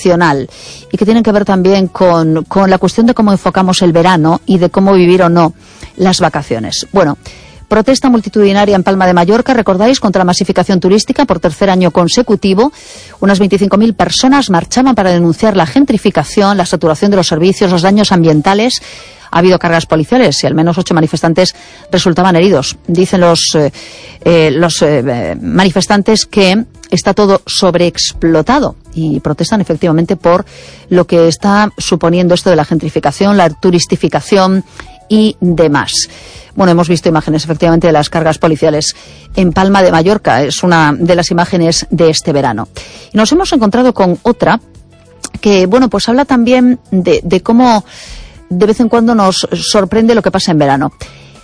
vacacional y que tienen que ver también con la cuestión de cómo enfocamos el verano y de cómo vivir o no las vacaciones. Bueno, protesta multitudinaria en Palma de Mallorca, recordáis, contra la masificación turística por tercer año consecutivo. Unas 25.000 personas marchaban para denunciar la gentrificación, la saturación de los servicios, los daños ambientales. Ha habido cargas policiales y al menos 8 manifestantes resultaban heridos. Dicen los manifestantes que está todo sobreexplotado y protestan efectivamente por lo que está suponiendo esto de la gentrificación, la turistificación y demás. Bueno, hemos visto imágenes efectivamente de las cargas policiales en Palma de Mallorca. Es una de las imágenes de este verano. Y nos hemos encontrado con otra que, bueno, pues habla también de cómo de vez en cuando nos sorprende lo que pasa en verano.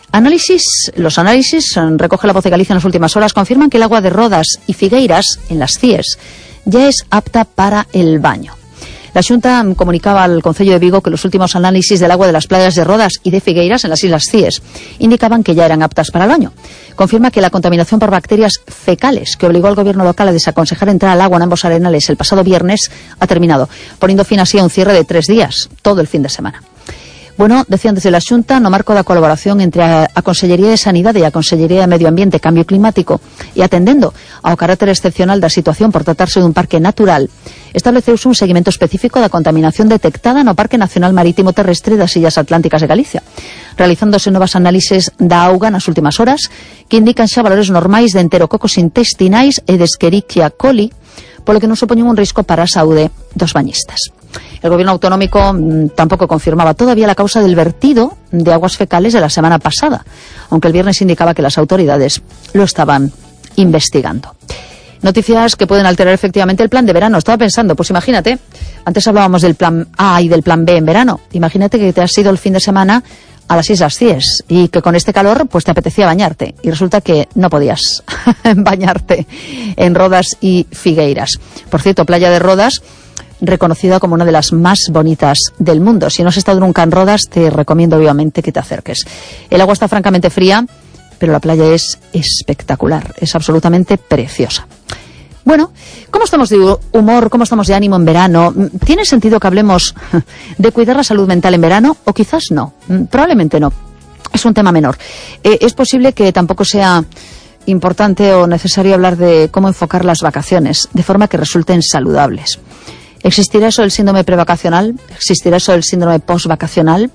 Los análisis, recoge La Voz de Galicia en las últimas horas, confirman que el agua de Rodas y Figueiras, en las CIES, ya es apta para el baño. La Xunta comunicaba al Concello de Vigo que los últimos análisis del agua de las playas de Rodas y de Figueiras, en las Islas Cíes, indicaban que ya eran aptas para el baño. Confirma que la contaminación por bacterias fecales, que obligó al gobierno local a desaconsejar entrar al agua en ambos arenales el pasado viernes, ha terminado, poniendo fin así a un cierre de 3 días, todo el fin de semana. Bueno, decían desde la Xunta, no marco da colaboración entre a Consellería de Sanidade e a Consellería de Medio Ambiente e Cambio Climático e atendendo ao carácter excepcional da situación por tratarse dun parque natural, estableceuse un seguimento específico da contaminación detectada no Parque Nacional Marítimo Terrestre das Illas Atlánticas de Galicia, realizándose novas análises da auga nas últimas horas que indican xa valores normais de enterococos intestinais e de Escherichia coli, polo que non supoñen un risco para a saúde dos bañistas. El gobierno autonómico tampoco confirmaba todavía la causa del vertido de aguas fecales de la semana pasada, aunque el viernes indicaba que las autoridades lo estaban investigando. Noticias que pueden alterar efectivamente el plan de verano. Estaba pensando, pues imagínate, antes hablábamos del plan A y del plan B en verano. Imagínate que te has ido el fin de semana a las Islas Cíes y que con este calor pues te apetecía bañarte y resulta que no podías bañarte en Rodas y Figueiras. Por cierto, Playa de Rodas, reconocida como una de las más bonitas del mundo. Si no has estado nunca en Rodas, te recomiendo vivamente que te acerques. El agua está francamente fría, pero la playa es espectacular, es absolutamente preciosa. Bueno, ¿cómo estamos de humor, cómo estamos de ánimo en verano? ¿Tiene sentido que hablemos de cuidar la salud mental en verano? O quizás no, probablemente no. Es un tema menor. Es posible que tampoco sea importante o necesario hablar de cómo enfocar las vacaciones, de forma que resulten saludables. ¿Existirá eso del síndrome prevacacional? ¿Existirá eso del síndrome postvacacional?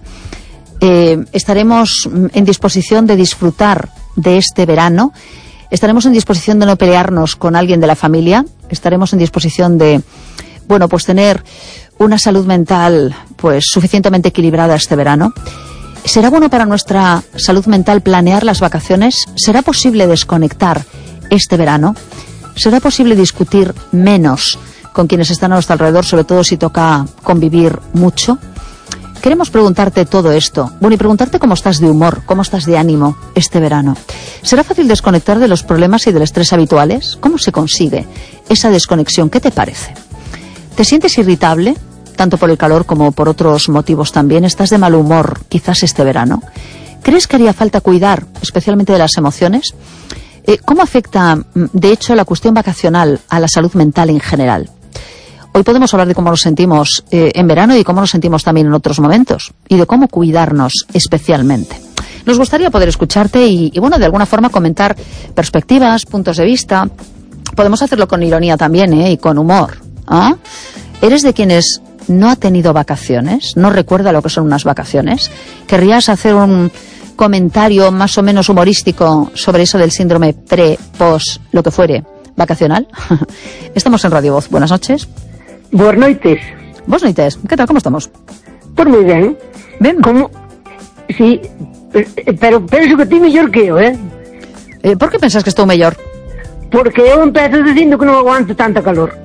¿Estaremos en disposición de disfrutar de este verano? ¿Estaremos en disposición de no pelearnos con alguien de la familia? ¿Estaremos en disposición de, bueno, pues tener una salud mental pues suficientemente equilibrada este verano? ¿Será bueno para nuestra salud mental planear las vacaciones? ¿Será posible desconectar este verano? ¿Será posible discutir menos con quienes están a nuestro alrededor, sobre todo si toca convivir mucho? Queremos preguntarte todo esto. Bueno, y preguntarte cómo estás de humor, cómo estás de ánimo este verano. ¿Será fácil desconectar de los problemas y del estrés habituales? ¿Cómo se consigue esa desconexión? ¿Qué te parece? ¿Te sientes irritable, tanto por el calor como por otros motivos también? ¿Estás de mal humor quizás este verano? ¿Crees que haría falta cuidar especialmente de las emociones? ¿Cómo afecta, de hecho, la cuestión vacacional a la salud mental en general? Hoy podemos hablar de cómo nos sentimos en verano y de cómo nos sentimos también en otros momentos y de cómo cuidarnos especialmente. Nos gustaría poder escucharte y bueno, de alguna forma comentar perspectivas, puntos de vista. Podemos hacerlo con ironía también y con humor. ¿Ah? ¿Eres de quienes no ha tenido vacaciones? ¿No recuerda lo que son unas vacaciones? ¿Querrías hacer un comentario más o menos humorístico sobre eso del síndrome pre-post, lo que fuere, vacacional? Estamos en Radio Voz. Buenas noches. Boas noites. Boas noites. Que tal, como estamos? Pois moi ben. Ben? Como? Sí, pero penso que ti mellor que eu, Por que pensas que estou mellor? Porque eu empezo dicindo que non aguanto tanta calor.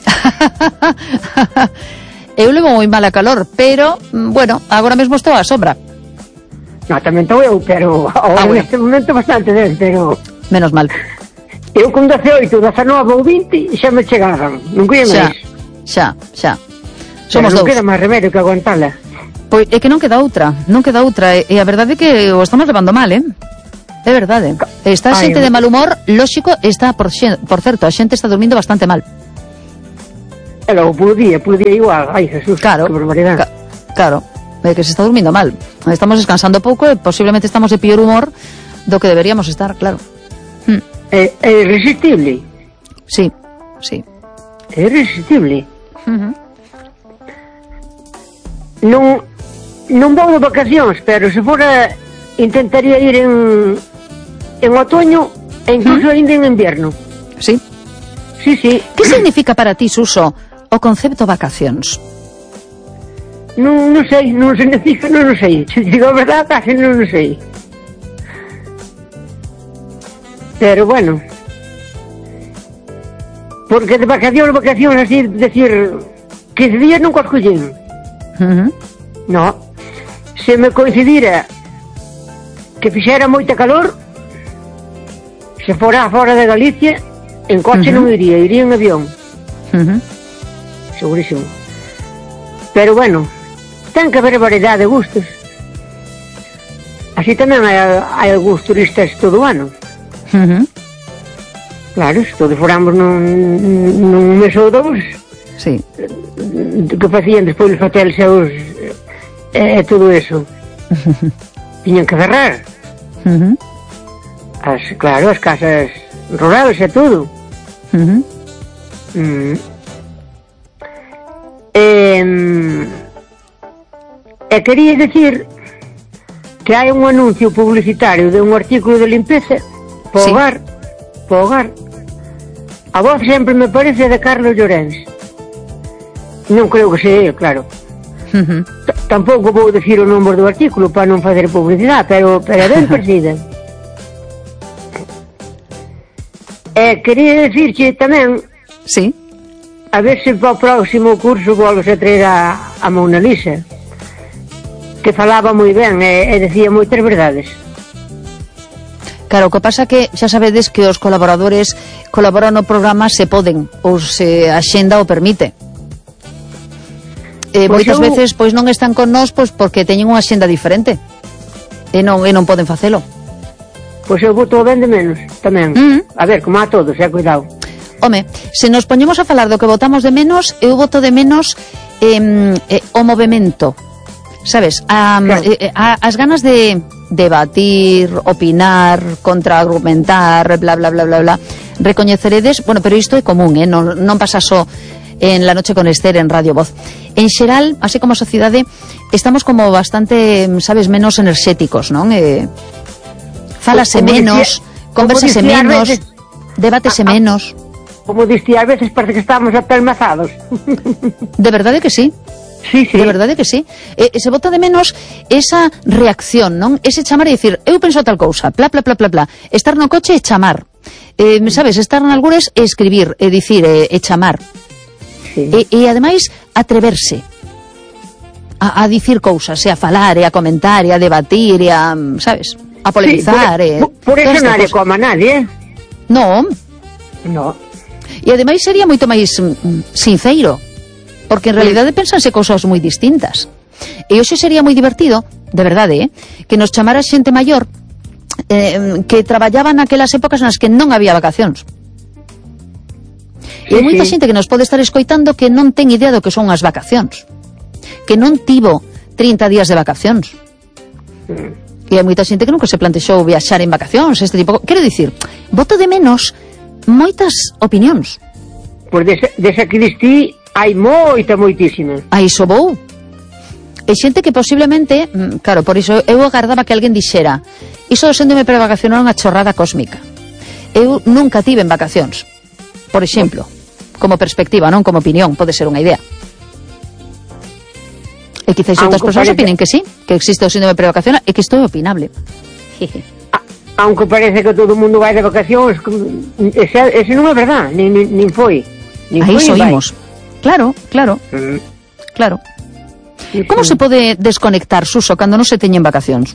Eu levo moi mal a calor, pero, bueno, agora mesmo estou á sombra. Non, tamén estou eu, pero agora bueno. neste momento bastante ben, pero... Menos mal. Eu con 18, 19 ou 20 xa me chegaban, non quería máis. Xa. Somos dous. Non queda máis remedio que aguantala. Pois é que non queda outra, e a verdade é que o estamos levando mal, É verdade. Está a xente de mal humor, lóxico, está, por certo, a xente está dormindo bastante mal. E logo polo día igual. Ai, Jesús, Claro, que barbaridade. claro, que se está durmindo mal. Estamos descansando pouco e posiblemente estamos de pior humor do que deberíamos estar, claro. É irresistible. Sí, sí. É irresistible. Non vou de vacacións, pero se fora intentaría ir en outoño e incluso ainda en invierno. Sí. Sí. Que significa para ti, Suso, o concepto vacacións? Non sei, non sei. Se digo a verdade, casi non sei. Pero bueno, porque de vacacións así, decir 15 días nunca os collín. No, se me coincidira que fixera moita calor, se fora fora de Galicia, en coche non iría en avión. Segurísimo. Pero bueno, ten que haber variedade de gustos. Así tamén hai algúns turistas todo o ano. Claro, se todos foramos nun mes ou dous, sí, que facían despois os hoteles seus e todo eso. Tiñan que cerrar. Claro, as casas rurales e todo. E quería decir que hai un anuncio publicitario de un artículo de limpeza para o hogar. A voz sempre me parece de Carlos Llorens. Non creo que sea, claro. Tampouco vou decir o nombre do artículo para non fazer publicidade, pero é ben parecida. Quería decirche tamén, sí, a ver se para o próximo curso volves a traer a Mona Lisa, que falaba moi ben e decía moitas verdades. Claro, o que pasa que xa sabedes que os colaboradores colaboran no programa se poden, ou se a xenda o permite. Moitas veces pois non están con nós pois porque teñen unha xenda diferente e non poden facelo. Pois eu voto ben de menos tamén. A ver, como a todos, cuidado. Home, se nos poñemos a falar do que votamos de menos, eu voto de menos o movemento, sabes? Claro. As ganas de debatir, opinar, contraargumentar, bla, bla, bla, bla, bla. Recoñeceredes, bueno, pero isto é común, non pasa só en La Noche con Esther en Radio Voz. En xeral, así como a sociedade, estamos como bastante, sabes, menos enerxéticos, non? Fálase menos, conversase menos, debátese menos. Como dicía, a veces parece que estamos apelmazados. De verdade que sí. Sí. De verdade que sí. Se vota de menos esa reacción, non? Ese chamar e dicir, eu penso tal cousa, bla, bla, bla, bla, bla. Estar no coche e chamar. Sabes, estar en algures e escribir, e dicir, e chamar. Sí. E ademais, atreverse a dicir cousas, e a falar, e a comentar, e a debatir, e a, sabes, a polemizar. Sí, por eso nadie coma nadie, Non. No. E ademais sería moito máis sinceiro, porque en realidade pensanse cousas moi distintas. E hoxe sería moi divertido, de verdade, que nos chamara xente maior que traballaba naquelas épocas nas que non había vacacións. E hai moita xente que nos pode estar escoitando que non ten idea do que son as vacacións, que non tivo 30 días de vacacións. E hai moita xente que nunca se plantexou viaxar en vacacións, este tipo. Quero dicir, voto de menos moitas opinións. Pois desa que distí hai moitísima. A iso vou. E xente que posiblemente, claro, por iso eu agardaba que alguén dixera, iso do síndrome prevacacional é unha chorrada cósmica. Eu nunca tive en vacacións, por exemplo, como perspectiva, non como opinión, pode ser unha idea. E quizás outras persoas opinen que sí, que existe o síndrome prevacacional e que isto é opinable. Aunque parece que todo o mundo vai de vacacións, ese non é verdad, nin foi. Aí soimos. Claro. Claro. Sí. Como se pode desconectar, Suso, cando non se teñen vacacións?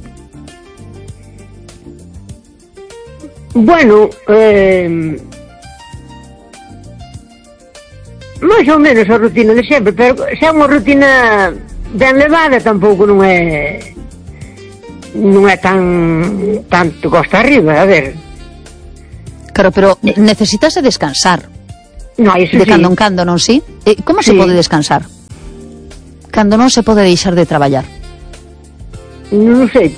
Bueno, máis ou menos a rutina de sempre, pero xa unha rutina ben levada tampouco non é tanto costa arriba, a ver. Claro, pero necesitase descansar. No, iso de sí. cando en cando, non si? Como se Sí. pode descansar? Cando non se pode deixar de traballar? Non sei.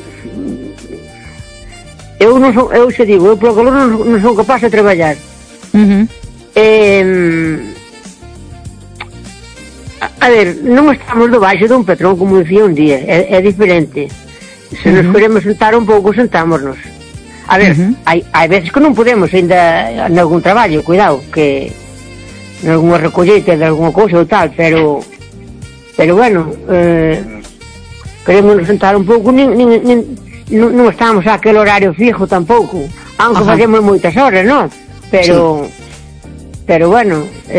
Eu xe digo, eu polo calor non son capaz de traballar. A ver, non estamos debaixo dun patrón, como dicía un día, é diferente. Se nos queremos sentar un pouco, sentámonos. A ver, hai veces que non podemos ainda en algún traballo, cuidado, que en algunha recolleta de alguna cousa ou tal, pero bueno, queremos sentar un pouco, non estamos a aquel horario fijo tampouco, aunque facemos moitas horas, non? Pero bueno,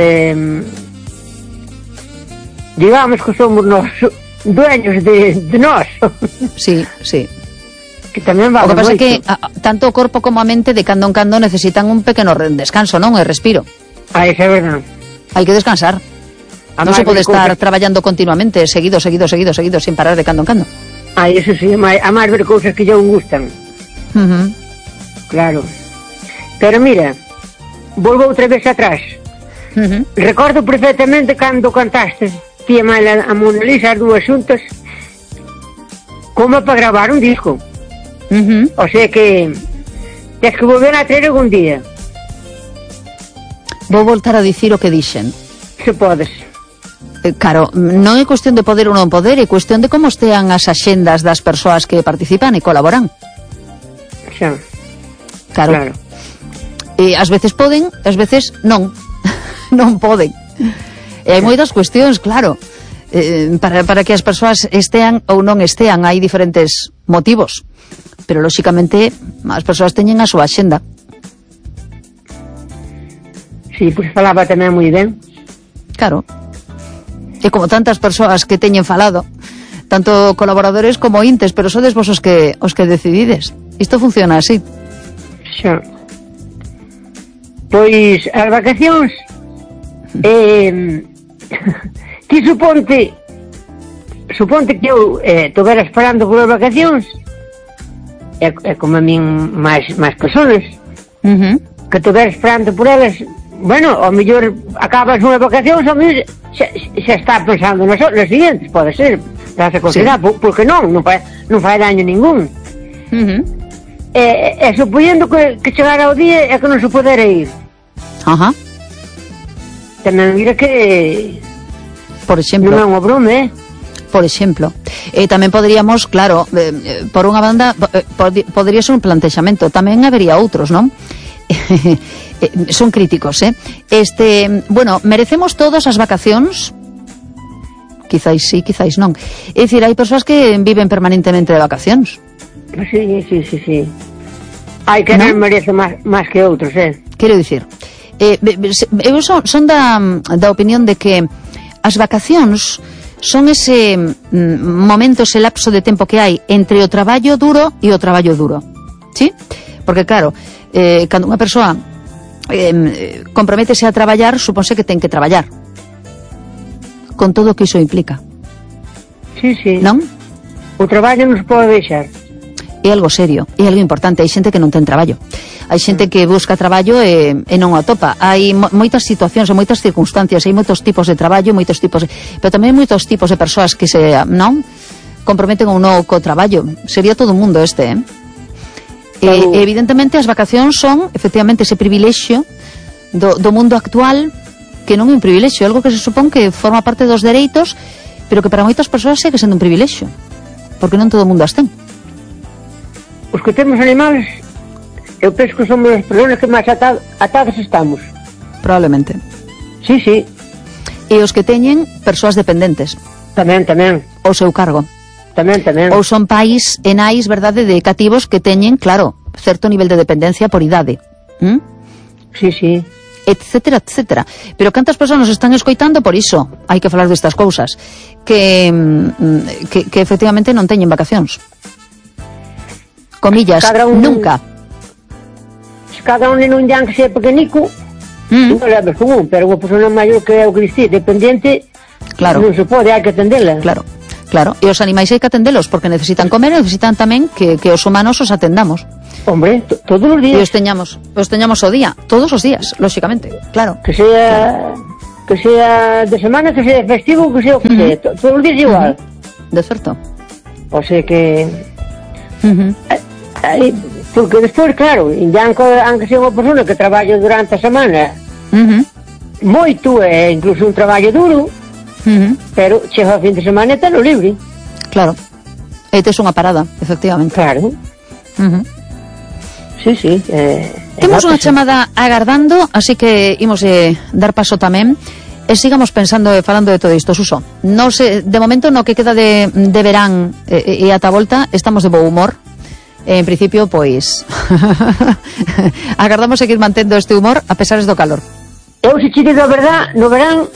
digamos que somos nos dueños de nós. Sí, sí. Que tamén vale. O que pasa é moito. que tanto o corpo como a mente de cando en cando necesitan un pequeno descanso, non? E respiro. Eso é verdade. Hai que descansar. Non se pode estar traballando continuamente, seguido, sin parar de cando en cando. Eso sí, a máis ver cousas que non gustan. Claro. Pero mira, volvo outra vez atrás. Recordo perfectamente cando cantaste ti e a Mona Lisa, as dúas xuntas, como para gravar un disco. O sea que tens que volver a traer algún día. Vou voltar a dicir o que dixen. Se podes. Claro, non é cuestión de poder ou non poder, é cuestión de como estean as axendas das persoas que participan e colaboran. Xa. Claro. E ás veces poden, ás veces non. Non poden. E hai moitas cuestións, claro. Para que as persoas estean ou non estean, hai diferentes motivos. Pero, lóxicamente, as persoas teñen a súa axenda. Sí, pois falaba tamén moi ben. Claro. E como tantas persoas que teñen falado, tanto colaboradores como intes, pero sodes vos os que decidides. Isto funciona así. Xa. Pois as vacacións ti suponte que eu estovera esperando por as vacacións e como a min máis personas que estovera esperando por elas. Bueno, ao mellor acabas unhas vacacións, ao mellor xa está pensando nas siguientes, pode ser, para se considerar, porque non fai daño ningún. E supoñendo que chegara o día e que non se podera ir. Tamén mira que por exemplo, non é unha broma, por exemplo, tamén poderíamos, claro, por unha banda podría ser un plantexamento, tamén habería outros, non? Son críticos, bueno, merecemos todas as vacacións? Quizáis sí, quizáis non. É dicir, hai persoas que viven permanentemente de vacacións. Sí. Hai que non merece máis que outros, Quero dicir, eu son da opinión de que as vacacións son ese momento, ese lapso de tempo que hai entre o traballo duro e o traballo duro, ¿sí? Porque claro, cando unha persoa comprométese a traballar, supónse que ten que traballar con todo o que iso implica. Sí. Non? O traballo non se pode deixar. É algo serio, é algo importante. Hai xente que non ten traballo, hai xente que busca traballo e non o atopa. Hai moitas situacións e moitas circunstancias, hai moitos tipos de traballo, pero tamén moitos tipos de persoas que se non comprometen ou non co traballo. Sería todo o mundo evidentemente as vacacións son efectivamente ese privilexio do mundo actual, que non é un privilexio, algo que se supón que forma parte dos dereitos, pero que para moitas persoas segue sendo un privilexio, porque non todo o mundo as ten. Os que temos animales, eu penso que somos as persoas que máis atadas estamos. Probablemente. Sí. E os que teñen persoas dependentes. Tamén. O seu cargo. Tamén. Ou son pais e nais, verdade, de cativos que teñen, claro, certo nivel de dependencia por idade. Sí. Etcétera. Pero cantas persoas nos están escoitando por iso? Hai que falar destas cousas. Que efectivamente non teñen vacacións. Comillas, nunca. Cada un en un llan que sea pequenico, non levas con un, pero unha persona maior que é o que dicir, dependiente, claro, non se pode, hai que atendela. Claro. Claro, e os animais hai que atendelos, porque necesitan comer e necesitan tamén que os humanos os atendamos. Hombre, todos os días. E os teñamos o día, todos os días, lóxicamente, claro. Que sea de semana, que sea de festivo, que sea o que sea, todos os días igual. De certo. O sea que... Porque despois, claro, ya aunque sea unha persona que traballa durante a semana moito, é incluso un traballo duro, pero chega ao fin de semana e telo libre. Claro. E tes unha parada, efectivamente. Claro. Sí. Temos unha chamada agardando, así que imos dar paso tamén. E sigamos pensando e falando de todo isto, Suso. No sei, de momento, no que queda de verán e ata volta, estamos de bo humor. En principio, pois agardamos seguir mantendo este humor a pesar do calor. Eu, se te digo a verdad, no verán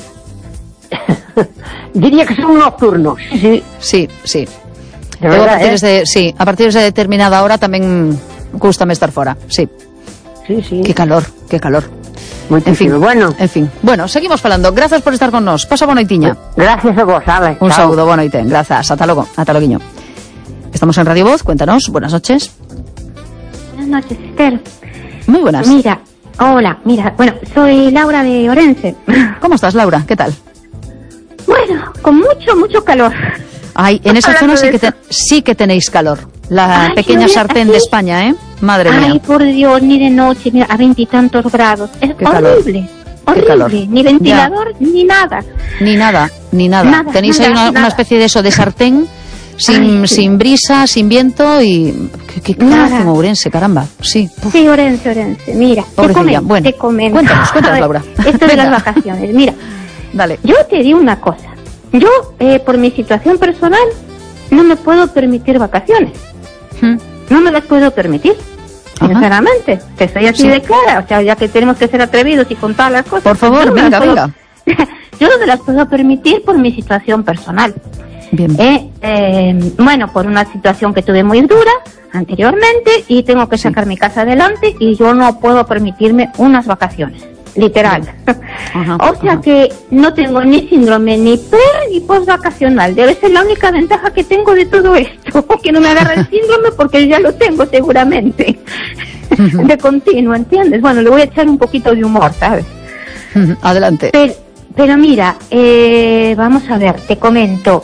diría que son nocturnos. Sí. De verdad, a partir de determinada hora tamén gústame estar fora. Sí. Que calor. Muchísimo. En fin. Bueno, seguimos falando. Gracias por estar con nos. Pasa boa noitiña. Gracias a vos, Ale. Un saúdo, boa noite. Grazas. Ata logo. Ata loguiño. Estamos en Radio Voz. Cuéntanos. Buenas noches. Buenas noches, Esther. Muy buenas. Hola, bueno, soy Laura de Orense. ¿Cómo estás, Laura? ¿Qué tal? Bueno, con mucho calor. Ay, en esa zona sí que tenéis calor. La pequeña sartén de España, ¿eh? Madre mía. Ay, por Dios, ni de noche, mira, a 20 y tantos grados. Es horrible. Ni ventilador, ni nada. Ni nada. Tenéis ahí una especie de eso, de sartén, sin brisa, sin viento y... ¿Qué hace en Ourense, caramba? Sí, Orense. Mira, te comento. Cuéntanos, Laura. Esto de las vacaciones, mira. Dale. Yo te digo una cosa. Yo, por mi situación personal, no me puedo permitir vacaciones. No me las puedo permitir. Sinceramente, que soy así de clara. O sea, ya que tenemos que ser atrevidos y contar las cosas. Por favor, venga. Yo no me las puedo permitir por mi situación personal. Bien. Bueno, por una situación que tuve muy dura anteriormente y tengo que sacar mi casa adelante y yo no puedo permitirme unas vacaciones, literal. O sea que no tengo ni síndrome ni pre ni post-vacacional. Debe ser la única ventaja que tengo de todo esto, que no me agarra el síndrome porque ya lo tengo seguramente de continuo, ¿entiendes? Bueno, le voy a echar un poquito de humor, ¿sabes? Adelante. Pero mira, vamos a ver, te comento.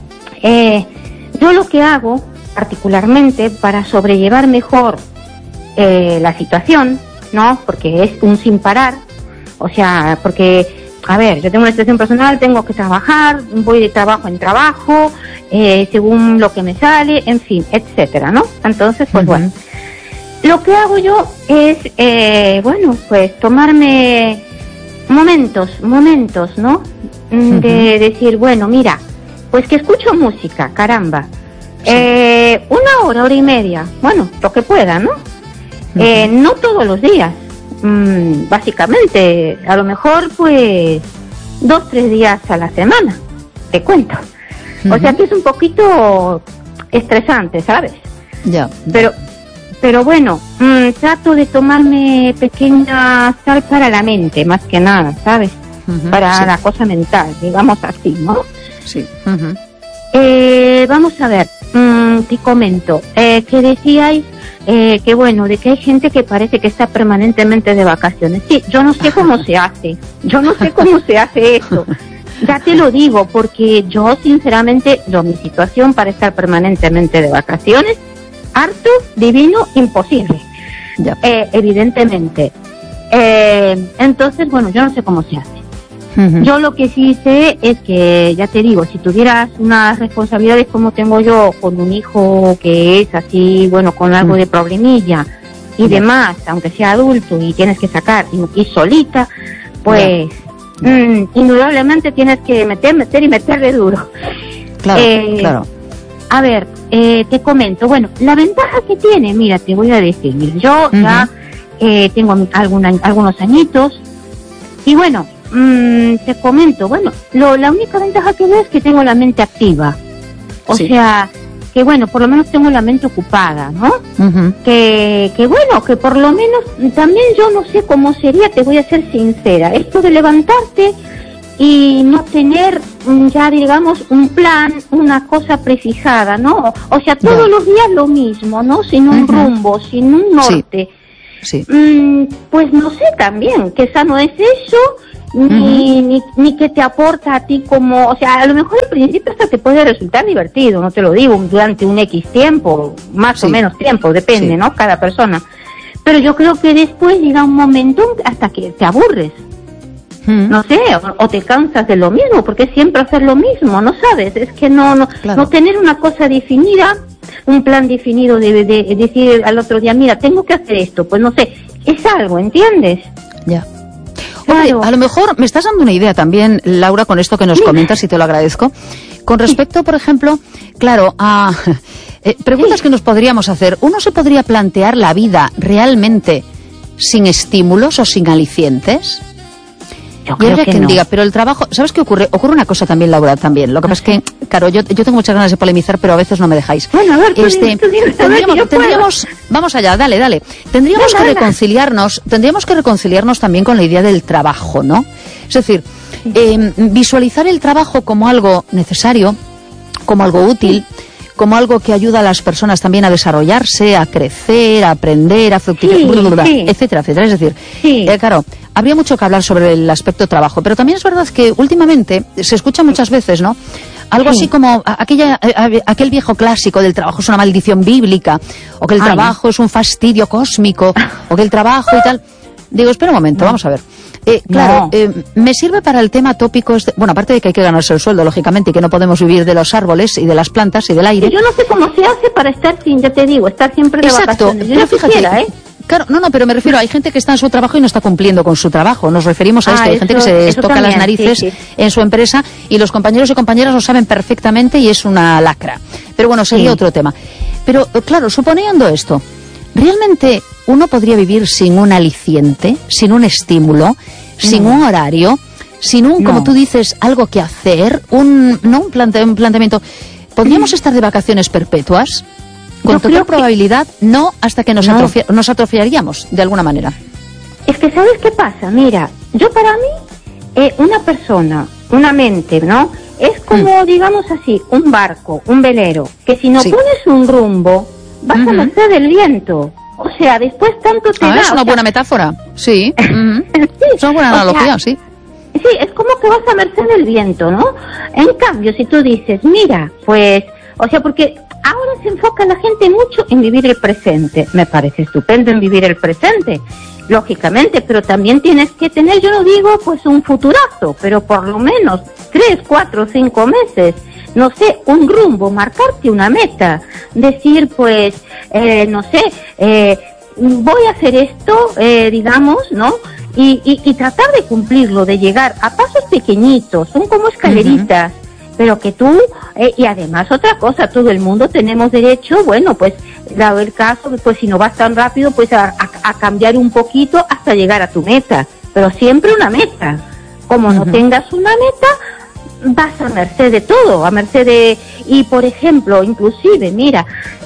Yo lo que hago particularmente para sobrellevar mejor la situación, ¿no? Porque es un sin parar, o sea, porque, a ver, yo tengo una situación personal, tengo que trabajar, voy de trabajo en trabajo, según lo que me sale, en fin, etcétera, ¿no? Entonces, pues bueno, lo que hago yo es, bueno, pues tomarme momentos, ¿no? De decir, bueno, mira, pues que escucho música, caramba. Una hora y media, bueno, lo que pueda, ¿no? No todos los días, básicamente, a lo mejor pues 2-3 días a la semana, te cuento. O sea que es un poquito estresante, ¿sabes? Ya. Pero bueno, trato de tomarme pequeña sal para la mente, más que nada, ¿sabes? Para la cosa mental, digamos así, ¿no? Sí. Vamos a ver, te comento, que decíais que bueno, de que hay gente que parece que está permanentemente de vacaciones. Sí, yo no sé cómo se hace, eso. Ya te lo digo, porque yo sinceramente, mi situación para estar permanentemente de vacaciones, harto, divino, imposible. Ya. Evidentemente. Entonces, bueno, yo no sé cómo se hace. Yo lo que sí sé es que, ya te digo, si tuvieras unas responsabilidades como tengo yo, con un hijo que es así, bueno, con algo de problemilla y demás, aunque sea adulto y tienes que sacar y solita, pues indudablemente tienes que meter de duro. Claro. A ver, te comento, bueno, la ventaja que tiene, mira, te voy a decir, mira, yo ya tengo algunos añitos y bueno, te comento, bueno, la única ventaja que veo es que tengo la mente activa. O sea, que bueno, por lo menos tengo la mente ocupada, ¿no? Que bueno, que por lo menos también yo no sé cómo sería, te voy a ser sincera, esto de levantarte y no tener ya, digamos, un plan, una cosa prefijada, ¿no? O sea, todos los días lo mismo, ¿no? Sin un rumbo, sin un norte. Sí. Pues no sé también, que esa no es eso, ni que te aporta a ti como, o sea, a lo mejor al principio hasta te puede resultar divertido, no te lo digo, durante un X tiempo, más o menos tiempo, depende, ¿no? Cada persona. Pero yo creo que después llega un momento hasta que te aburres. No sé, o te cansas de lo mismo, porque siempre hacer lo mismo, ¿no sabes? Es que no tener una cosa definida, un plan definido de decir al otro día, mira, tengo que hacer esto, pues no sé, es algo, ¿entiendes? Ya. Oye, a lo mejor me estás dando una idea también, Laura, con esto que nos comentas, y te lo agradezco. Con respecto, por ejemplo, claro, a preguntas que nos podríamos hacer. ¿Uno se podría plantear la vida realmente sin estímulos o sin alicientes? Yo y habría que quien no. diga, pero el trabajo, ¿sabes qué ocurre? Ocurre una cosa también, Laura, también. Lo que pasa es que, claro, yo tengo muchas ganas de polemizar, pero a veces no me dejáis. Bueno, a ver, tú dime, tendríamos, vamos allá, dale. Tendríamos que reconciliarnos también con la idea del trabajo, ¿no? Es decir, visualizar el trabajo como algo necesario, como algo útil, como algo que ayuda a las personas también a desarrollarse, a crecer, a aprender, a fructificar, etcétera, etcétera. Es decir, claro, habría mucho que hablar sobre el aspecto trabajo, pero también es verdad que últimamente se escucha muchas veces, ¿no? Algo así como aquel viejo clásico del trabajo es una maldición bíblica, o que el trabajo es un fastidio cósmico, o que el trabajo y tal. Digo, espera un momento, vamos a ver. Claro, me sirve para el tema tópico, bueno, aparte de que hay que ganarse el sueldo, lógicamente, y que no podemos vivir de los árboles y de las plantas y del aire. Yo no sé cómo se hace para estar sin, ya te digo, estar siempre de vacaciones. Yo pero no fíjate, quisiera, Claro, pero me refiero, hay gente que está en su trabajo y no está cumpliendo con su trabajo. Nos referimos a esto, hay gente que se toca las narices en su empresa y los compañeros y compañeras lo saben perfectamente y es una lacra. Pero bueno, sería otro tema. Pero claro, suponiendo esto, ¿realmente uno podría vivir sin un aliciente, sin un estímulo, sin un horario, sin un, como tú dices, algo que hacer, un planteamiento? ¿Podríamos estar de vacaciones perpetuas? Con total probabilidad, no, hasta que nos atrofiaríamos, de alguna manera. Es que, ¿sabes qué pasa? Mira, yo para mí, una persona, una mente, ¿no? Es como, digamos así, un barco, un velero, que si no pones un rumbo, vas a merced del viento. O sea, después tanto te da... Es una buena metáfora, sí. Es una buena analogía, sí. Sí, es como que vas a merced del viento, ¿no? En cambio, si tú dices, mira, pues... O sea, porque ahora se enfoca la gente mucho en vivir el presente. Me parece estupendo en vivir el presente, lógicamente, pero también tienes que tener, yo no digo pues un futurazo, pero por lo menos 3, 4, 5 meses, no sé, un rumbo, marcarte una meta, decir pues, no sé, voy a hacer esto, digamos, ¿no? Y tratar de cumplirlo, de llegar a pasos pequeñitos, son como escaleritas. Pero que tú, y además otra cosa, todo el mundo tenemos derecho, bueno, pues, dado el caso, pues si no vas tan rápido, pues a cambiar un poquito hasta llegar a tu meta, pero siempre una meta. Como no tengas una meta, vas a merced de todo, a merced de, y por ejemplo, inclusive, mira,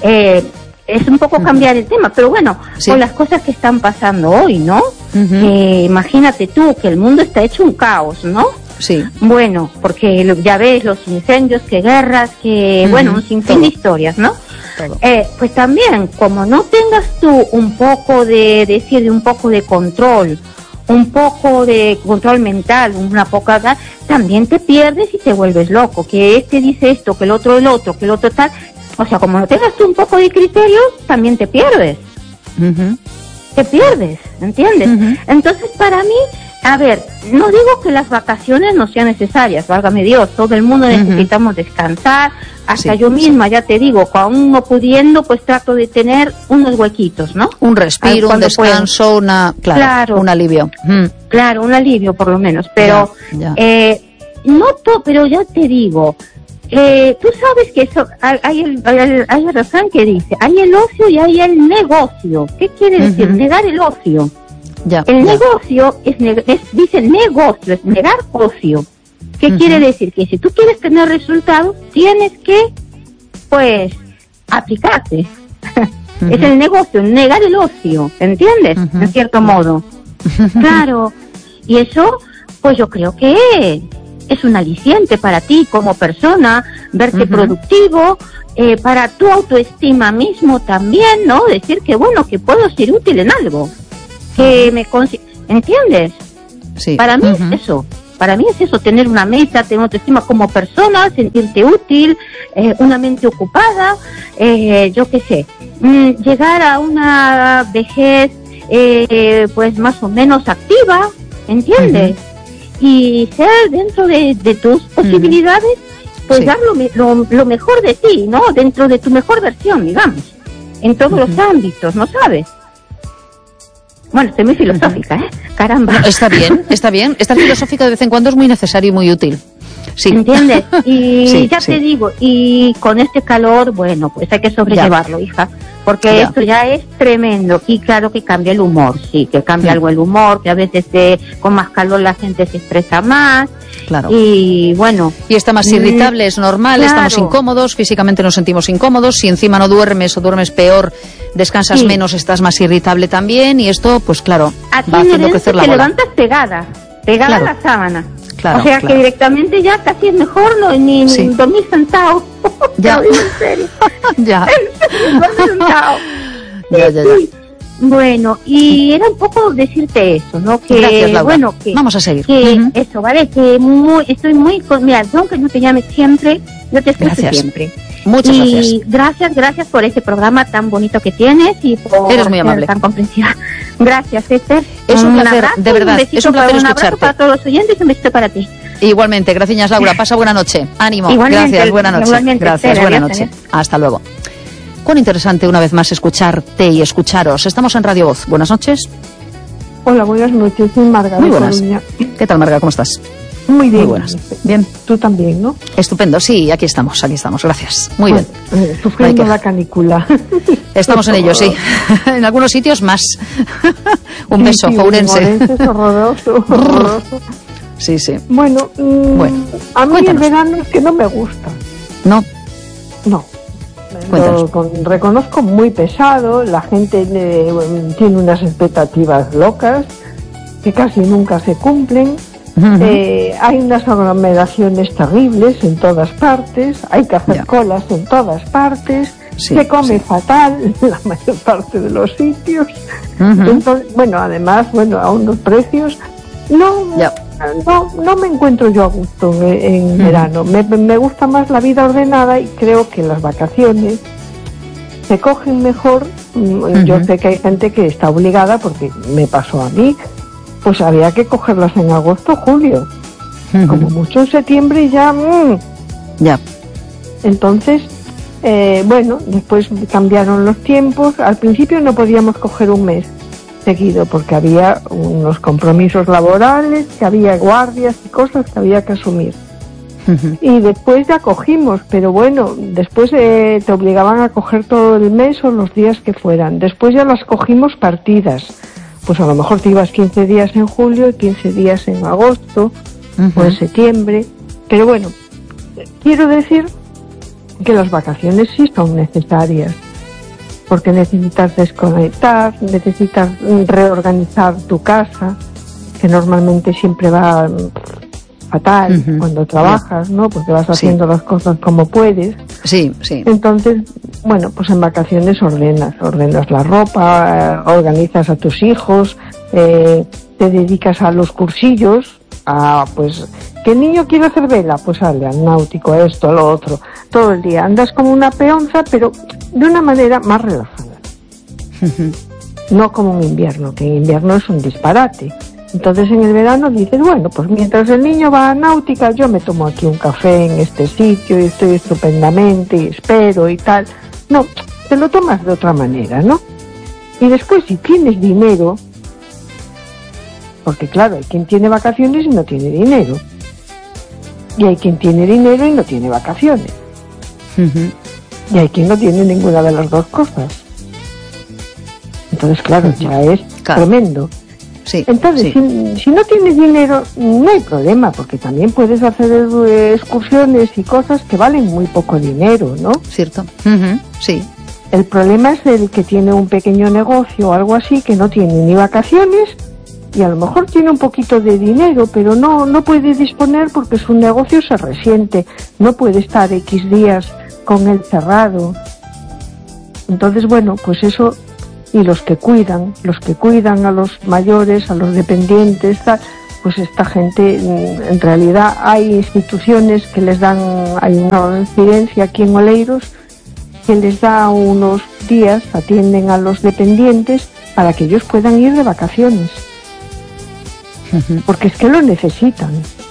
es un poco cambiar el tema, pero bueno, con las cosas que están pasando hoy, ¿no? Imagínate tú que el mundo está hecho un caos, ¿no? Sí. Bueno, porque ya ves los incendios, que guerras, que bueno, un sinfín de historias, ¿no? Pues también, como no tengas tú un poco de un poco de control, un poco de control mental, una poca, también te pierdes y te vuelves loco, que este dice esto, que el otro, que el otro tal. O sea, como no tengas tú un poco de criterio, también te pierdes. Te pierdes, ¿entiendes? Entonces, para mí, a ver, no digo que las vacaciones no sean necesarias, válgame Dios, todo el mundo necesitamos descansar, hasta yo misma, ya te digo, aún no pudiendo, pues trato de tener unos huequitos, ¿no? Un respiro, un descanso, claro, un alivio. Claro, un alivio por lo menos, pero pero ya te digo, tú sabes que eso, hay el refrán que dice, hay el ocio y hay el negocio. ¿Qué quiere decir? Negar el ocio. Negocio dice negocio, es negar ocio. ¿Qué quiere decir? Que si tú quieres tener resultados, tienes que, pues, aplicarte. Es el negocio, negar el ocio, ¿entiendes? En cierto modo. Claro. Y eso, pues yo creo que es un aliciente para ti como persona, verte productivo, para tu autoestima mismo también, ¿no? Decir que, bueno, que puedo ser útil en algo, que ¿entiendes? Sí. Para mí es eso. Para mí es eso, tener una meta, tener autoestima como persona, sentirte útil, una mente ocupada, yo qué sé, llegar a una vejez pues más o menos activa, ¿entiendes? Y ser dentro de tus posibilidades, pues dar lo mejor de ti, ¿no? Dentro de tu mejor versión, digamos, en todos los ámbitos, ¿no sabes? Bueno, estoy muy filosófica, caramba. No, está bien. Estar filosófica de vez en cuando es muy necesario y muy útil. Sí. ¿Entiendes? Y sí, te digo, y con este calor, bueno, pues hay que sobrellevarlo, hija, porque esto ya es tremendo. Y claro que cambia el humor, sí, que cambia algo el humor, que a veces con más calor la gente se expresa más. Claro. Y bueno. Y está más irritable, es normal, estamos incómodos, físicamente nos sentimos incómodos, si encima no duermes o duermes peor, descansas menos, estás más irritable también, y esto, pues claro, va haciendo crecer la bola. Te levantas pegada a la sábana. Claro, o sea que directamente ya casi es mejor ni dormir sentado. Ya. En serio. Ya. Dormir sentado. Ya. Bueno, y era un poco decirte eso, ¿no? Que, gracias, Laura. Bueno, que vamos a seguir. Que eso, ¿vale? Que estoy muy... Mira, aunque no te llames siempre, yo te escucho siempre. Muchas gracias. Gracias por ese programa tan bonito que tienes y por Eres muy amable. ser tan comprensiva. Gracias, Esther. Es un placer, abrazo, de verdad, es un placer escucharte. Un abrazo para todos los oyentes y un besito para ti. Igualmente, gracias, Laura. Pasa buena noche. Ánimo. Gracias, buena noche. Gracias, Esther, buena adiós, noche. adiós. Hasta luego. Cuán interesante una vez más escucharte y escucharos. Estamos en Radio Voz. Buenas noches. Hola, buenas noches. Soy Marga. Muy buenas. Coruña. ¿Qué tal, Marga? ¿Cómo estás? Muy bien. Muy buenas. Bien. Tú también, ¿no? Estupendo. Sí, aquí estamos. Gracias. Muy bien. Sufriendo la canícula. Estamos en ello, sí. En algunos sitios más. Un beso, Ourense. Ourense es horroroso. Sí. Bueno, a mí cuéntanos. el verano es que no me gusta. No. Reconozco muy pesado, la gente tiene unas expectativas locas que casi nunca se cumplen. Hay unas aglomeraciones terribles en todas partes, hay que hacer colas en todas partes, se come fatal en la mayor parte de los sitios. Entonces, además, a unos precios no me encuentro yo a gusto en verano. Me gusta más la vida ordenada y creo que las vacaciones se cogen mejor. Yo sé que hay gente que está obligada, porque me pasó a mí, pues había que cogerlas en agosto o julio. Como mucho en septiembre ya. Entonces, después cambiaron los tiempos. Al principio no podíamos coger un mes seguido porque había unos compromisos laborales, que había guardias y cosas que había que asumir. Y después ya cogimos, pero después te obligaban a coger todo el mes o los días que fueran. Después ya las cogimos partidas. Pues a lo mejor te ibas 15 días en julio y 15 días en agosto o en septiembre. Pero quiero decir que las vacaciones sí son necesarias, porque necesitas desconectar, necesitas reorganizar tu casa, que normalmente siempre va fatal cuando trabajas, ¿no? Porque vas haciendo las cosas como puedes. Sí. Entonces, pues en vacaciones ordenas la ropa, organizas a tus hijos, te dedicas a los cursillos, que el niño quiere hacer vela, pues sale al náutico, a esto, a lo otro, todo el día. Andas como una peonza, pero de una manera más relajada. No como en invierno, que en invierno es un disparate. Entonces en el verano dices, pues mientras el niño va a náutica, yo me tomo aquí un café en este sitio y estoy estupendamente y espero y tal. No, te lo tomas de otra manera, ¿no? Y después, si tienes dinero, porque claro, hay quien tiene vacaciones y no tiene dinero, y hay quien tiene dinero y no tiene vacaciones, y hay quien no tiene ninguna de las dos cosas. Entonces, claro, ya es tremendo. Entonces, si no tienes dinero, no hay problema, porque también puedes hacer excursiones y cosas que valen muy poco dinero, ¿no? Cierto. Sí. El problema es el que tiene un pequeño negocio o algo así, que no tiene ni vacaciones y a lo mejor tiene un poquito de dinero, pero no puede disponer porque su negocio se resiente, no puede estar X días con él cerrado. Entonces, bueno, pues eso, y los que cuidan a los mayores, a los dependientes, pues esta gente, en realidad hay instituciones que les dan, hay una residencia aquí en Oleiros que les da unos días, atienden a los dependientes para que ellos puedan ir de vacaciones, porque es que lo necesitan.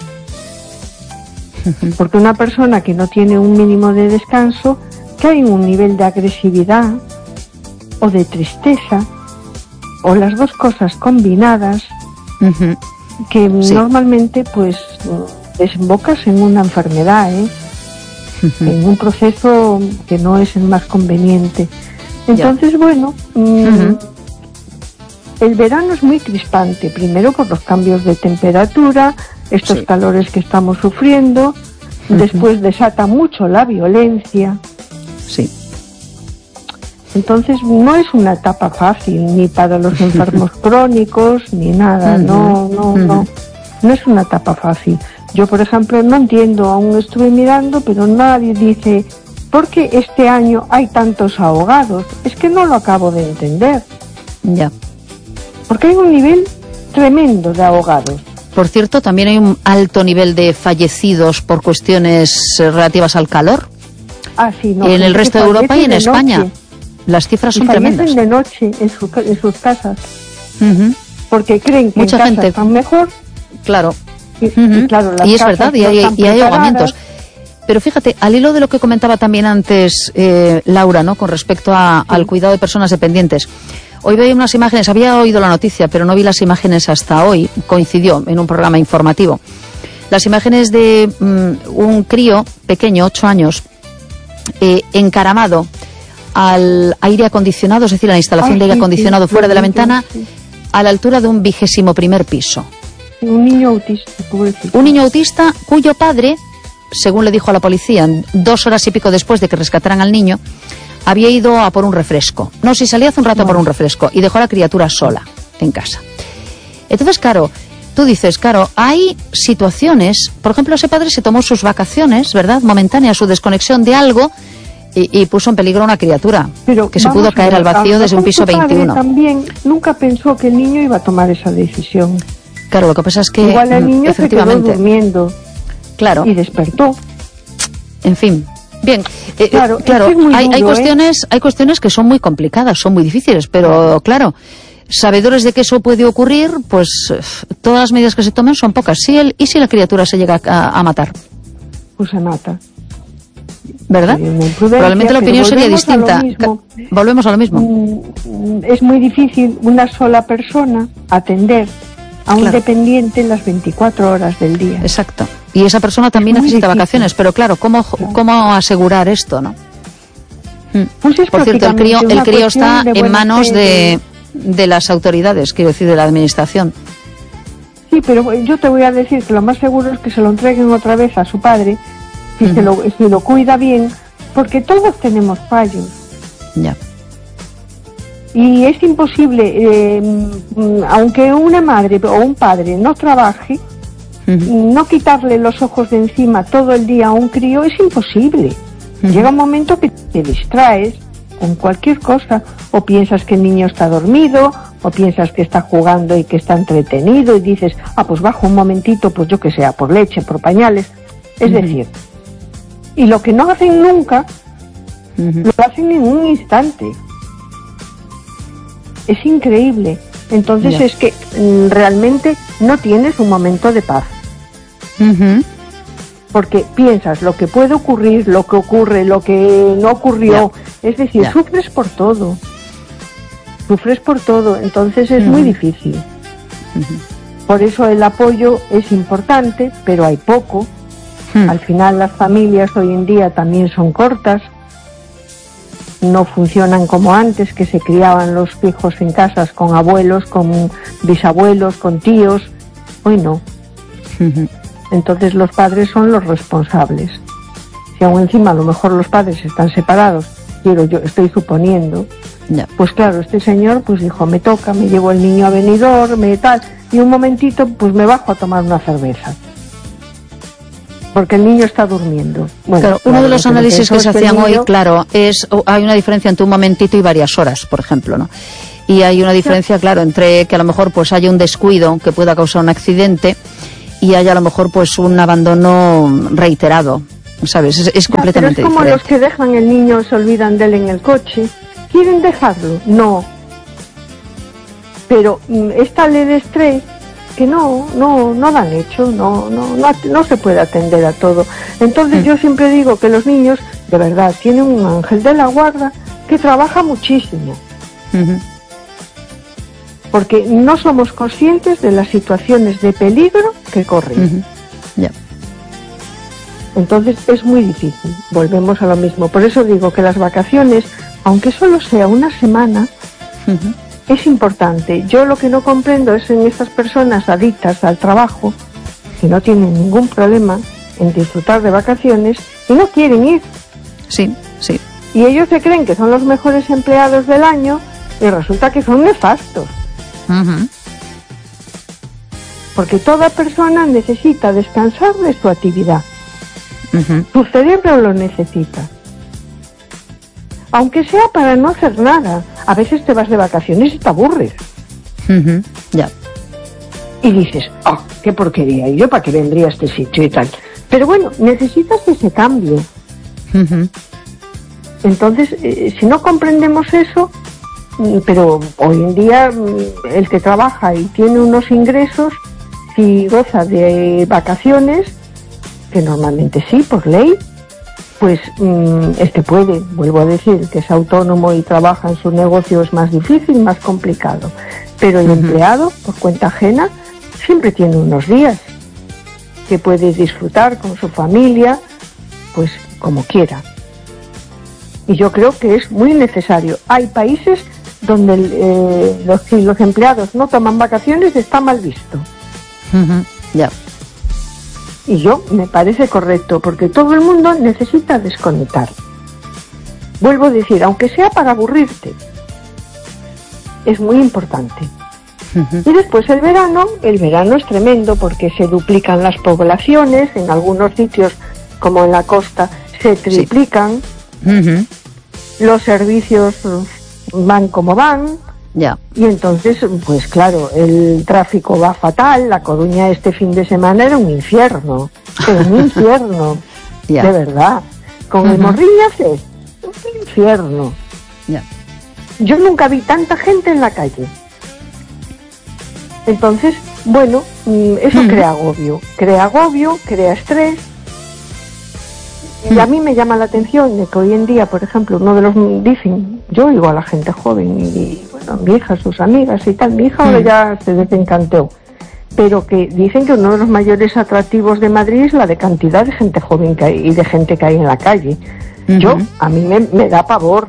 Porque una persona que no tiene un mínimo de descanso cae en un nivel de agresividad o de tristeza, o las dos cosas combinadas, que normalmente pues desembocas en una enfermedad, en un proceso que no es el más conveniente. Entonces, bueno, el verano es muy crispante, primero por los cambios de temperatura, estos calores que estamos sufriendo, después desata mucho la violencia. Sí. Entonces no es una etapa fácil, ni para los enfermos crónicos, ni nada, no es una etapa fácil. Yo, por ejemplo, no entiendo, aún estuve mirando, pero nadie dice, ¿por qué este año hay tantos ahogados? Es que no lo acabo de entender. Ya. Porque hay un nivel tremendo de ahogados. Por cierto, también hay un alto nivel de fallecidos por cuestiones relativas al calor. Sí, no, en el resto de Europa y en España. Noche. Las cifras son tremendas. De noche en sus casas. Porque creen que mucha en gente casa están mejor. Claro. Y claro, y es verdad, y hay ahogamientos. Pero fíjate, al hilo de lo que comentaba también antes Laura, ¿no?, con respecto al cuidado de personas dependientes. Hoy veía unas imágenes, había oído la noticia, pero no vi las imágenes hasta hoy, coincidió en un programa informativo. Las imágenes de un crío pequeño, 8 años, encaramado al aire acondicionado, es decir, a la instalación de aire acondicionado fuera de la ventana, a la altura de un 21º piso. Un niño autista, pobrecito. Un niño autista cuyo padre, según le dijo a la policía, 2 horas y pico después de que rescataran al niño, había ido a por un refresco. No, si salía hace un rato a por un refresco y dejó a la criatura sola en casa. Entonces, claro, tú dices, claro, hay situaciones, por ejemplo, ese padre se tomó sus vacaciones, ¿verdad?, momentáneas, su desconexión de algo, y puso en peligro a una criatura que se pudo caer al vacío desde un piso 21. También nunca pensó que el niño iba a tomar esa decisión. Claro, lo que pasa es que igual el niño efectivamente se quedó durmiendo, claro, y despertó. En fin, bien, claro, hay cuestiones que son muy complicadas, son muy difíciles, pero claro, sabedores de que eso puede ocurrir, pues todas las medidas que se tomen son pocas. ¿Y si la criatura se llega a matar? Pues se mata. ¿Verdad? Probablemente la opinión sería distinta. Volvemos a lo mismo. Es muy difícil una sola persona atender a un dependiente las 24 horas del día. Exacto. Y esa persona también necesita vacaciones, pero claro, ¿cómo asegurar esto, no? Pues por cierto, el crío está en manos de las autoridades, quiero decir, de la administración. Sí, pero yo te voy a decir que lo más seguro es que se lo entreguen otra vez a su padre, si lo cuida bien, porque todos tenemos fallos. Ya. Y es imposible, aunque una madre o un padre no trabaje, no quitarle los ojos de encima todo el día a un crío es imposible. Llega un momento que te distraes con cualquier cosa, o piensas que el niño está dormido, o piensas que está jugando y que está entretenido, y dices, pues bajo un momentito, pues yo que sé, por leche, por pañales. Es decir, y lo que no hacen nunca, lo hacen en un instante. Es increíble. Entonces es que realmente no tienes un momento de paz. Porque piensas lo que puede ocurrir, lo que ocurre, lo que no ocurrió. Es decir, sufres por todo. Sufres por todo. Entonces es muy difícil. Por eso el apoyo es importante, pero hay poco. Al final las familias hoy en día también son cortas. No funcionan como antes, que se criaban los hijos en casas con abuelos, con bisabuelos, con tíos. Hoy no. Entonces los padres son los responsables. Si aún encima a lo mejor los padres están separados, yo estoy suponiendo, Ya. Pues claro, este señor pues dijo, me toca, me llevo el niño a Benidorm, me tal, y un momentito pues me bajo a tomar una cerveza. Porque el niño está durmiendo. Bueno, claro, uno de los análisis que se hacían hoy, claro, hay una diferencia entre un momentito y varias horas, por ejemplo, ¿no? Y hay una diferencia, claro, entre que a lo mejor pues haya un descuido que pueda causar un accidente y haya a lo mejor pues un abandono reiterado, ¿sabes? Es completamente pero es como diferente. los que dejan el niño, se olvidan de él en el coche. ¿Quieren dejarlo? No. Pero esta ley de estrés que no la han hecho, no se puede atender a todo. Entonces yo siempre digo que los niños, de verdad, tienen un ángel de la guarda que trabaja muchísimo. Porque no somos conscientes de las situaciones de peligro que corren. Ya. Entonces es muy difícil, volvemos a lo mismo. Por eso digo que las vacaciones, aunque solo sea una semana, es importante. Yo lo que no comprendo es en estas personas adictas al trabajo, que no tienen ningún problema en disfrutar de vacaciones y no quieren ir. Sí, sí. Y ellos se creen que son los mejores empleados del año y resulta que son nefastos. Porque toda persona necesita descansar de su actividad. Tu cerebro lo necesita. Aunque sea para no hacer nada. A veces te vas de vacaciones y te aburres. Ya. Y dices, qué porquería, ¿y yo para qué vendría a este sitio y tal? Pero bueno, necesitas ese cambio. Entonces, si no comprendemos eso, pero hoy en día el que trabaja y tiene unos ingresos, si goza de vacaciones, que normalmente sí, por ley, pues puede, vuelvo a decir, que es autónomo y trabaja en su negocio, es más difícil, más complicado. Pero el empleado, por cuenta ajena, siempre tiene unos días que puede disfrutar con su familia, pues como quiera. Y yo creo que es muy necesario. Hay países donde los empleados no toman vacaciones, está mal visto. Ya. Y yo me parece correcto, porque todo el mundo necesita desconectar. Vuelvo a decir, aunque sea para aburrirte, es muy importante. Y después el verano es tremendo porque se duplican las poblaciones, en algunos sitios como en la costa se triplican, los servicios van como van. Ya. Y entonces, pues claro, el tráfico va fatal. La Coruña este fin de semana era un infierno, pero un infierno, de verdad. Con el Morriñas es un infierno. Yo nunca vi tanta gente en la calle. Entonces, bueno, eso crea agobio, crea estrés. Y a mí me llama la atención de que hoy en día, por ejemplo, dicen, yo oigo a la gente joven y bueno, mi hija, sus amigas y tal, mi hija ahora ya se desencantó, pero que dicen que uno de los mayores atractivos de Madrid es la de cantidad de gente joven que hay y de gente que hay en la calle. A mí me da pavor.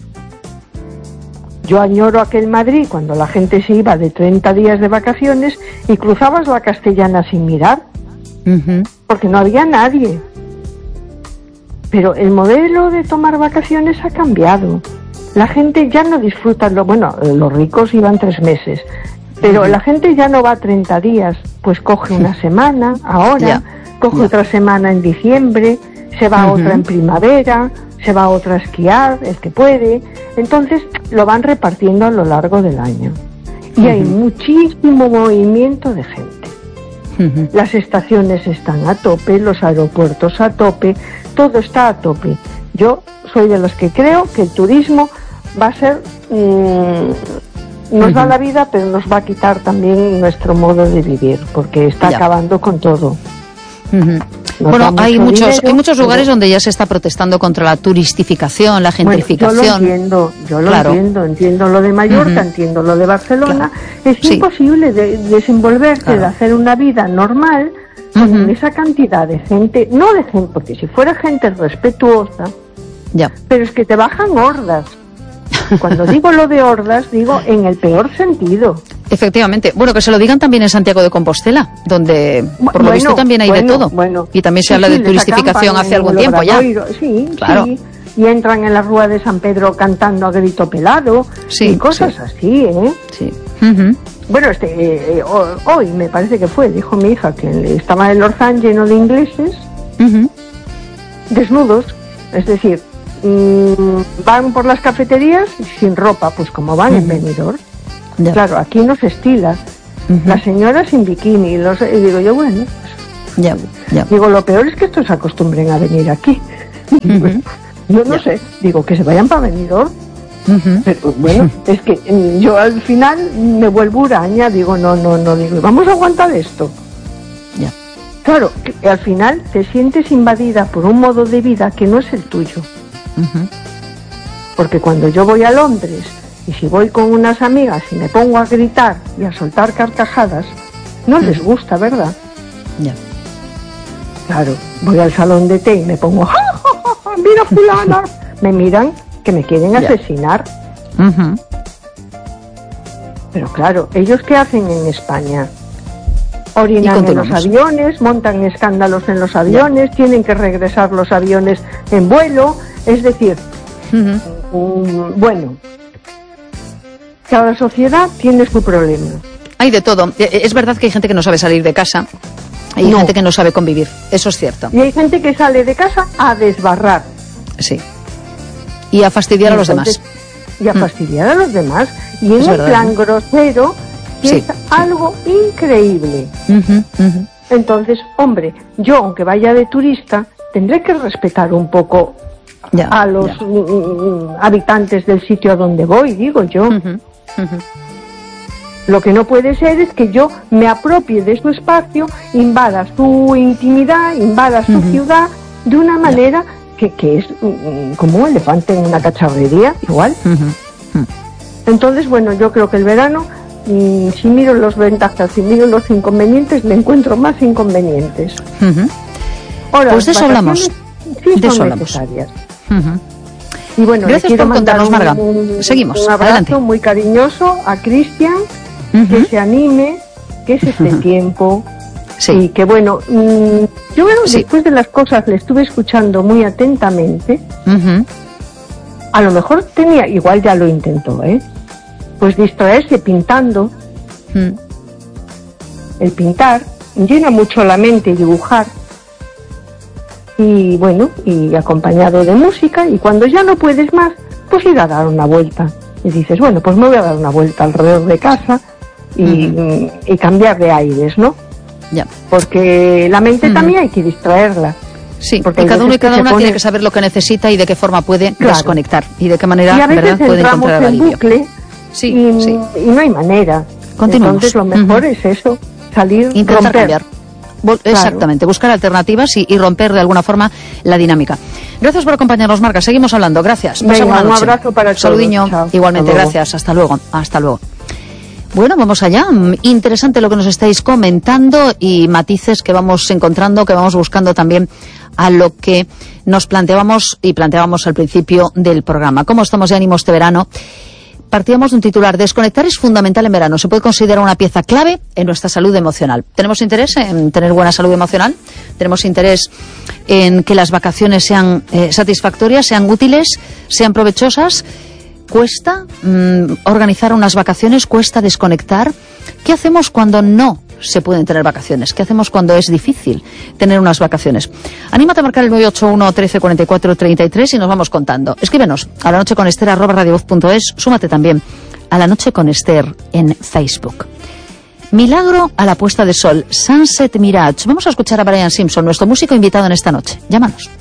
Yo añoro aquel Madrid cuando la gente se iba de 30 días de vacaciones y cruzabas la Castellana sin mirar, porque no había nadie. Pero el modelo de tomar vacaciones ha cambiado. La gente ya no disfruta, los ricos iban 3 meses, pero la gente ya no va 30 días, pues coge una semana ahora, coge otra semana en diciembre, se va otra en primavera, se va otra a esquiar, el que puede. Entonces lo van repartiendo a lo largo del año. Y hay muchísimo movimiento de gente. Las estaciones están a tope, los aeropuertos a tope, todo está a tope. Yo soy de los que creo que el turismo va a ser, nos da la vida, pero nos va a quitar también nuestro modo de vivir, porque está acabando con todo. Bueno, hay muchos lugares donde ya se está protestando contra la turistificación, la gentrificación. Yo lo entiendo lo de Mallorca, entiendo lo de Barcelona. Es imposible desenvolverse, de hacer una vida normal con esa cantidad de gente, no de gente, porque si fuera gente respetuosa, pero es que te bajan hordas. Cuando digo lo de hordas, digo en el peor sentido. Efectivamente. Bueno, que se lo digan también en Santiago de Compostela, donde por lo visto también hay de todo. Y también se habla de turistificación hace algún tiempo ya. Sí, claro. y entran en la Rúa de San Pedro cantando a grito pelado, y cosas así, ¿eh? Sí. Bueno, hoy me parece que fue, dijo mi hija, que estaba el Orzán lleno de ingleses, desnudos, es decir, van por las cafeterías sin ropa, pues como van en Benidorm. Claro, aquí no se estila. Las señoras sin bikini, y digo yo, bueno, pues, digo, lo peor es que estos se acostumbren a venir aquí. Yo no sé, digo, que se vayan para Benidorm. Pero bueno, es que yo al final me vuelvo huraña, digo, no, digo, vamos a aguantar esto. Claro, que al final te sientes invadida por un modo de vida que no es el tuyo. Porque cuando yo voy a Londres, y si voy con unas amigas y me pongo a gritar y a soltar carcajadas, no les gusta, ¿verdad? Claro, voy al salón de té y me pongo, ¡ja, ja, ja, mira fulana! Me miran que me quieren asesinar. Pero claro, ¿ellos qué hacen en España? Orinan en los aviones, montan escándalos en los aviones, tienen que regresar los aviones en vuelo, es decir, bueno, cada sociedad tiene su problema. Hay de todo. Es verdad que hay gente que no sabe salir de casa, hay gente que no sabe convivir, eso es cierto. Y hay gente que sale de casa a desbarrar. Sí. Y a fastidiar a los demás. Y a fastidiar a los demás. Y en un plan grosero, que es algo increíble. Entonces, hombre, yo aunque vaya de turista, tendré que respetar un poco a los habitantes del sitio a donde voy, digo yo. Lo que no puede ser es que yo me apropie de su espacio, invada su intimidad, invada su ciudad, de una manera que es como un elefante en una cacharrería, igual. Entonces, bueno, yo creo que el verano, si miro las ventajas y miro los inconvenientes, me encuentro más inconvenientes. Ahora, pues de eso hablamos. Sí, son necesarias. Y bueno, gracias por contarnos, Marga. Seguimos. Un abrazo adelante. Muy cariñoso a Cristian, que se anime, que es este tiempo. Y que bueno, yo después de las cosas le estuve escuchando muy atentamente. A lo mejor igual ya lo intentó, pues distraerse pintando. El pintar llena mucho la mente, dibujar. Y bueno, y acompañado de música, y cuando ya no puedes más, pues ir a dar una vuelta. Y dices, bueno, pues me voy a dar una vuelta alrededor de casa y cambiar de aires, ¿no? Porque la mente también hay que distraerla. Sí, porque cada uno y cada una tiene que saber lo que necesita y de qué forma puede desconectar y de qué manera, y a veces ¿verdad?, puede encontrar alivio. Bucle, y no hay manera. Continuamos. Entonces lo mejor es eso, salir, intentar romper. cambiar. Exactamente, buscar alternativas y romper de alguna forma la dinámica. Gracias por acompañarnos, Marga. Seguimos hablando. Gracias. Venga, un abrazo para todos. Saludiño. Chao. Igualmente, gracias. Hasta luego. Hasta luego. Bueno, vamos allá. Interesante lo que nos estáis comentando y matices que vamos encontrando, que vamos buscando también a lo que nos planteábamos al principio del programa. ¿Cómo estamos de ánimo este verano? Partíamos de un titular: desconectar es fundamental en verano. Se puede considerar una pieza clave en nuestra salud emocional. ¿Tenemos interés en tener buena salud emocional? ¿Tenemos interés en que las vacaciones sean satisfactorias, sean útiles, sean provechosas? ¿Cuesta organizar unas vacaciones? ¿Cuesta desconectar? ¿Qué hacemos cuando no se pueden tener vacaciones? ¿Qué hacemos cuando es difícil tener unas vacaciones? Anímate a marcar el 981 1344 33 y nos vamos contando. Escríbenos a lanocheconester@radiovoz.es. Súmate también a La Noche con Esther en Facebook. Milagro a la puesta de sol, Sunset Mirage. Vamos a escuchar a Brian Simpson, nuestro músico invitado en esta noche. Llámanos.